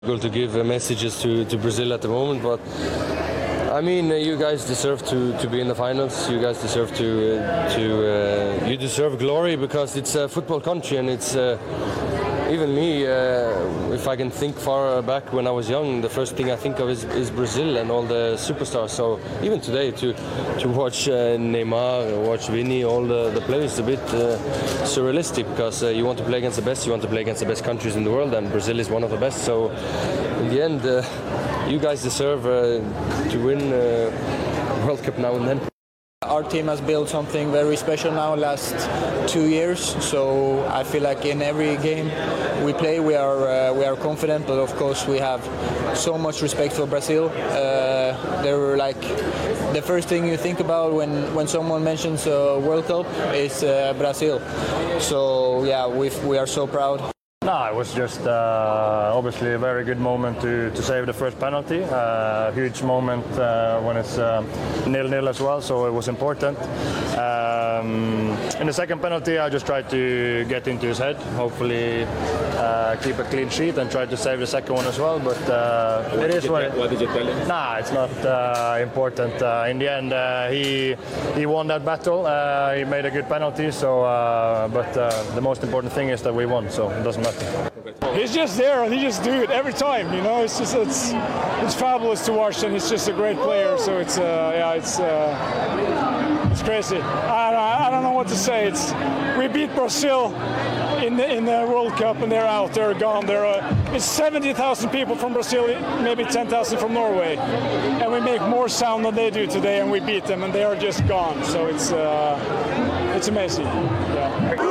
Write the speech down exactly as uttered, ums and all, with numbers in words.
To give uh, messages to, to Brazil at the moment, but I mean, uh, you guys deserve to, to be in the finals. You guys deserve to uh, to uh, you deserve glory because it's a football country, and it's uh, even me. Uh, if I can think far back when I was young, the first thing I think of is, is Brazil and all the superstars. So even today, to to watch uh, Neymar, watch Vini, all the, the players, a bit uh, surrealistic because uh, you want to play against the best. You want to play against the best countries in the world, and Brazil is one of the best. So in the end, uh, you guys deserve uh, to win uh, World Cup now and then. Our team has built something very special now last two years, so I feel like in every game we play we are uh, we are confident, but of course we have so much respect for Brazil. Uh, they're like the first thing you think about when, when someone mentions a World Cup is uh, Brazil. So yeah, we we are so proud. No, it was just uh, obviously a very good moment to, to save the first penalty. A uh, huge moment uh, when it's nil-nil uh, as well, so it was important. Um, in the second penalty, I just tried to get into his head, hopefully uh, keep a clean sheet and try to save the second one as well. But uh, it is what. It, what did you tell him? Nah, it's not uh, important. Uh, in the end, uh, he he won that battle. Uh, he made a good penalty. So, uh, but uh, the most important thing is that we won. So it doesn't matter. He's just there and he just do it every time, you know. It's just it's it's fabulous to watch, and he's just a great player. So it's uh, yeah, it's uh, it's crazy. I, I don't know what to say. It's we beat Brazil in the in the World Cup and they're out, they're gone. They're uh, it's seventy thousand people from Brazil, maybe ten thousand from Norway, and we make more sound than they do today, and we beat them, and they are just gone. So it's uh, it's amazing. Yeah.